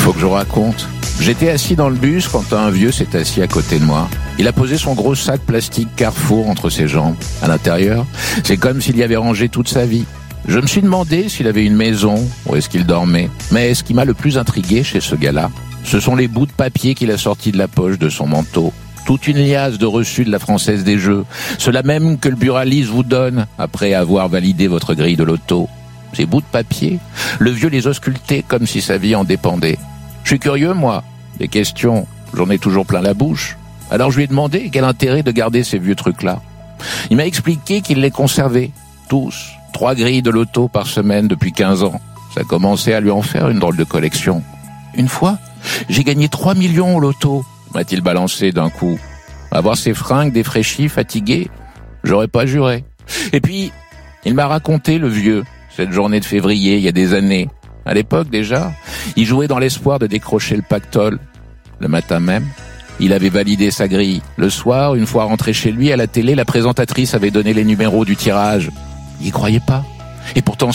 Faut que je raconte. J'étais assis dans le bus quand un vieux s'est assis à côté de moi. Il a posé son gros sac plastique Carrefour entre ses jambes. À l'intérieur, c'est comme s'il y avait rangé toute sa vie. Je me suis demandé s'il avait une maison, où est-ce qu'il dormait. Mais ce qui m'a le plus intrigué chez ce gars-là, ce sont les bouts de papier qu'il a sortis de la poche de son manteau. Toute une liasse de reçus de la Française des Jeux. Cela même que le buraliste vous donne après avoir validé votre grille de loto. Ces bouts de papier, le vieux les auscultait comme si sa vie en dépendait. Je suis curieux, moi. Des questions, j'en ai toujours plein la bouche. Alors je lui ai demandé quel intérêt de garder ces vieux trucs-là. Il m'a expliqué qu'il les conservait, tous. 3 grilles de loto par semaine depuis 15 ans. Ça commençait à lui en faire une drôle de collection. Une fois, j'ai gagné 3 millions au loto, m'a-t-il balancé d'un coup. Avoir ses fringues défraîchies, fatiguées, j'aurais pas juré. Et puis, il m'a raconté, le vieux, cette journée de février, il y a des années. À l'époque, déjà, il jouait dans l'espoir de décrocher le pactole. Le matin même, il avait validé sa grille. Le soir, une fois rentré chez lui, à la télé, la présentatrice avait donné les numéros du tirage. Il y croyait pas. Et pourtant,